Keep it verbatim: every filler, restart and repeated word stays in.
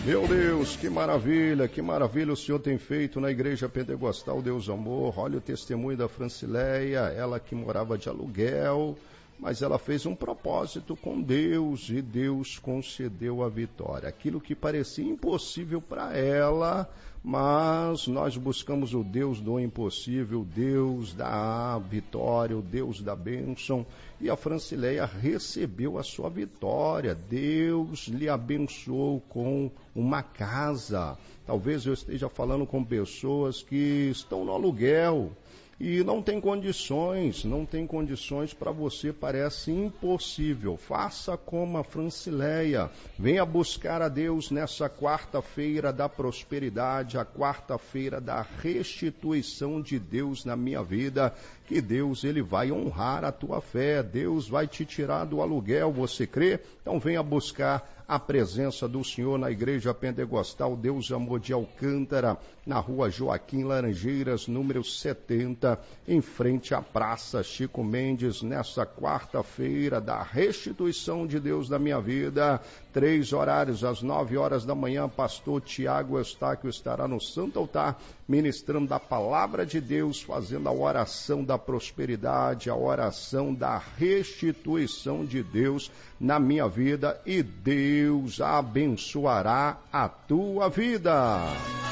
Meu Deus, que maravilha, que maravilha o Senhor tem feito na Igreja Pentecostal Deus Amor. Olha o testemunho da Francileia, ela que morava de aluguel, mas ela fez um propósito com Deus e Deus concedeu a vitória. Aquilo que parecia impossível para ela, mas nós buscamos o Deus do impossível, o Deus da vitória, o Deus da bênção, e a Francileia recebeu a sua vitória. Deus lhe abençoou com uma casa. Talvez eu esteja falando com pessoas que estão no aluguel e não tem condições, não tem condições, para você parece impossível. Faça como a Francileia, venha buscar a Deus nessa quarta-feira da prosperidade, a quarta-feira da restituição de Deus na minha vida, que Deus ele vai honrar a tua fé, Deus vai te tirar do aluguel, você crê? Então venha buscar a presença do Senhor na Igreja Pentecostal Deus Amor de Alcântara, na rua Joaquim Laranjeiras, número setenta, em frente à Praça Chico Mendes, nessa quarta-feira da restituição de Deus da minha vida. Três horários, às nove horas da manhã, pastor Tiago Eustáquio estará no Santo Altar, ministrando a palavra de Deus, fazendo a oração da prosperidade, a oração da restituição de Deus na minha vida, e Deus abençoará a tua vida.